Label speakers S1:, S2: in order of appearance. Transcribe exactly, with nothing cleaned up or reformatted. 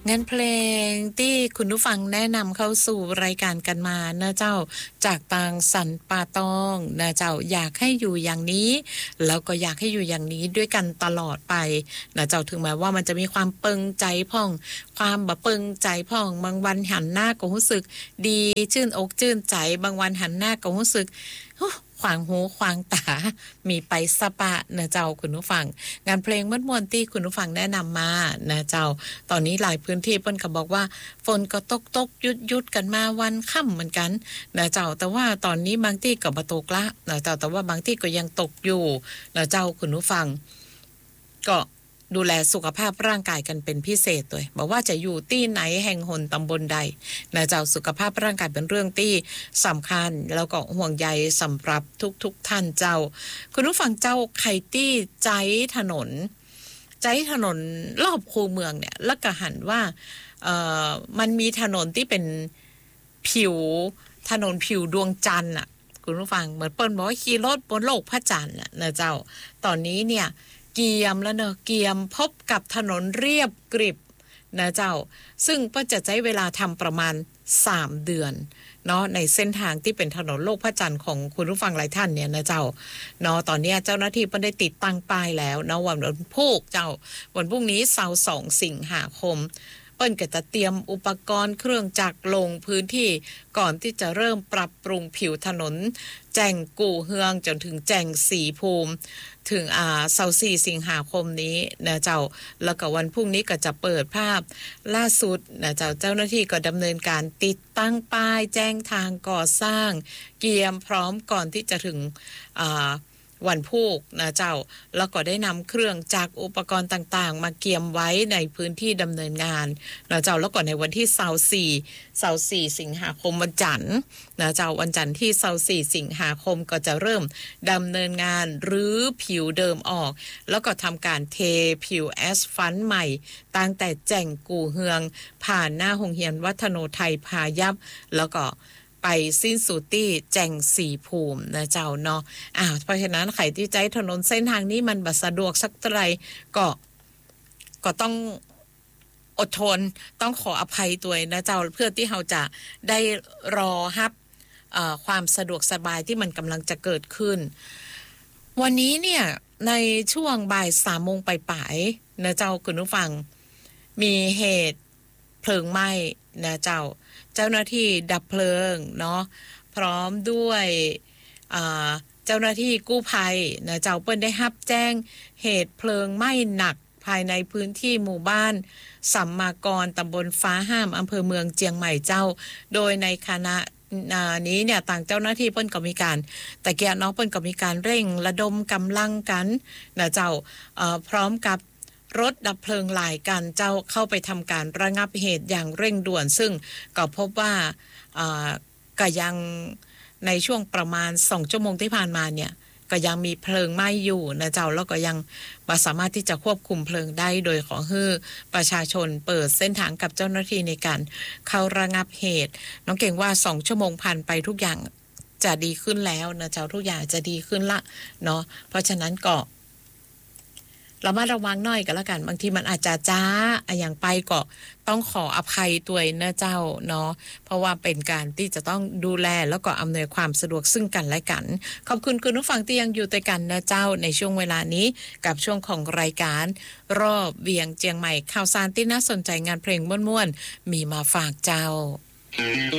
S1: งานเพลงที่คุณผู้ฟังแนะนำเข้าสู่รายการกันมานะเจ้าจากตางสันป่าตองนะเจ้าอยากให้อยู่อย่างนี้แล้วก็อยากให้อยู่อย่างนี้ด้วยกันตลอดไปนะเจ้าถึงแม้ว่ามันจะมีความเปิงใจพ่องความบะเปิงใจพ่องบางวันหันหน้าก็รู้สึกดีชื่นอกชื่นใจบางวันหันหน้าก็รู้สึกขวางหูขวางตามีไปสปะนะเจ้าคุณผู้ฟังงานเพลงม้วนๆที่คุณผู้ฟังแนะนำมานะเจ้าตอนนี้หลายพื้นที่เปิ้นก็บอกว่าฝนก็ตกตกยุดยุดกันมาวันค่ำเหมือนกันนะเจ้าแต่ว่าตอนนี้บางที่ก็บ่ตกละนะเจ้าแต่ว่าบางที่ก็ยังตกอยู่นะเจ้าคุณผู้ฟังก็ดูแลสุขภาพร่างกายกันเป็นพิเศษด้วยบอกว่าจะอยู่ที่ไหนแห่งหนตำบลใดนะเจ้าสุขภาพร่างกายเป็นเรื่องที่สำคัญแล้วก็ห่วงใยสำหรับทุกๆ ท่านเจ้าคุณผู้ฟังเจ้าไข่ตี้ใจถนนใจถนนรอบคูเมืองเนี่ยแล้วก็หันว่าเอ่อมันมีถนนที่เป็นผิวถนนผิวดวงจันทร์อ่ะคุณผู้ฟังเหมือนเปิ้นบอกว่าขี่รถบนโลกพระจันทร์น่ะนะเจ้าตอนนี้เนี่ยเกียมแล้วเนอะเกียมพบกับถนนเรียบกริบนะเจ้าซึ่งก็จะใช้เวลาทำประมาณสามเดือนเนาะในเส้นทางที่เป็นถนนโลกพระจันทร์ของคุณผู้ฟังหลายท่านเนี่ยนะเจ้าเนาะตอนนี้เจ้าหน้าที่เพิ่นได้ติดตั้งป้ายแล้วเนาะวันพุธเจ้าวันพรุ่งนี้เสาร์สองสิงหาคมเปิ้นก็จะเตรียมอุปกรณ์เครื่องจักรลงพื้นที่ก่อนที่จะเริ่มปรับปรุงผิวถนนแจ่งกู่เฮืองจนถึงแจ่งสีภูมิถึงอ่าเสาร์สี่สิงหาคมนี้นะเจ้าแล้วก็วันพรุ่งนี้ก็จะเปิดภาพล่าสุดนะเจ้าเจ้าหน้าที่ก็ดำเนินการติดตั้งป้ายแจ้งทางก่อสร้างเกียมพร้อมก่อนที่จะถึงอ่าวันพุธนะเจ้าแล้วก็ได้นำเครื่องจักรอุปกรณ์ต่างๆมาเกียมไว้ในพื้นที่ดำเนินงานนะเจ้าแล้วก็ในวันที่เสาร์สี่เสาร์สี่สิงหาคมวันจันทร์นะเจ้าวันจันทร์ที่เสาร์สี่สิงหาคมก็จะเริ่มดำเนินงานรื้อผิวเดิมออกแล้วก็ทำการเทผิวแอสฟัลต์ใหม่ตั้งแต่แจ่งกู่เฮืองผ่านหน้าโรงเรียนวัฒโนไทยพายัพแล้วก็ไปสิ้นสุดที่แจ่งสีภูมินะเจ้าเนาะอ้าวเพราะฉะนั้นใครที่ใช้ถนนเส้นทางนี้มันบ่สะดวกสักเท่าไหร่ก็ก็ต้องอดทนต้องขออภัยตัวนะเจ้าเพื่อที่เราจะได้รอรับเอ่อความสะดวกสบายที่มันกำลังจะเกิดขึ้นวันนี้เนี่ยในช่วงบ่ายสามโมงปลายๆนะเจ้าคุณผู้ฟังมีเหตุเพลิงไหม้นะเจ้าเจ้าหน้าที่ดับเพลิงเนาะพร้อมด้วยเจ้าหน้าที่กู้ภัยนะเจ้าเปิ้นได้รับแจ้งเหตุเพลิงไหม้หนักภายในพื้นที่หมู่บ้านสัมมากรตำบลฟ้าห้ามอำเภอเมืองเจียงใหม่เจ้าโดยในคณะนี้เนี่ยต่างเจ้าหน้าที่เปิ้นก็มีการแต่แกเนาะเปิ้นก็มีการเร่งระดมกำลังกันนะเจ้าพร้อมกับรถดับเพลิงหลายกันเจ้าเข้าไปทำการระงับเหตุอย่างเร่งด่วนซึ่งก็พบว่าก็ยังในช่วงประมาณสองชั่วโมงที่ผ่านมาเนี่ยก็ยังมีเพลิงไหม้อยู่นะเจ้าแล้วก็ยังไม่สามารถที่จะควบคุมเพลิงได้โดยขอให้ประชาชนเปิดเส้นทางกับเจ้าหน้าที่ในการเข้าระงับเหตุน้องเก่งว่าสองชั่วโมงผ่านไปทุกอย่างจะดีขึ้นแล้วนะเจ้าทุกอย่างจะดีขึ้นละเนาะเพราะฉะนั้นก็เรามาระวังหน่อยกันละกันบางทีมันอาจจะจ้าอย่างไปก็ต้องขออภัยตัวนะเจ้าเนาะเพราะว่าเป็นการที่จะต้องดูแลแล้วก็อำนวยความสะดวกซึ่งกันและกันขอบคุณคุณผู้ฟังที่ยังอยู่ด้วยกันนะเจ้าในช่วงเวลานี้กับช่วงของรายการรอบเวียงเจียงใหม่ข่าวสารที่น่าสนใจงานเพลงม่วนๆมีมาฝากเจ้า